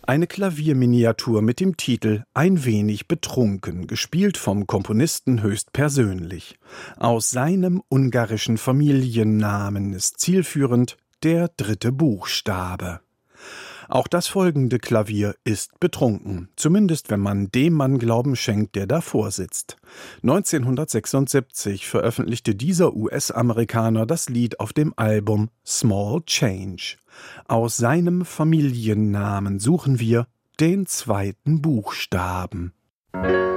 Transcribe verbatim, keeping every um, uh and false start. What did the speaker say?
Eine Klavierminiatur mit dem Titel »Ein wenig betrunken«, gespielt vom Komponisten höchstpersönlich. Aus seinem ungarischen Familiennamen ist zielführend der dritte Buchstabe. Auch das folgende Klavier ist betrunken, zumindest wenn man dem Mann Glauben schenkt, der davor sitzt. neunzehnhundertsechsundsiebzig veröffentlichte dieser U S-Amerikaner das Lied auf dem Album Small Change. Aus seinem Familiennamen suchen wir den zweiten Buchstaben.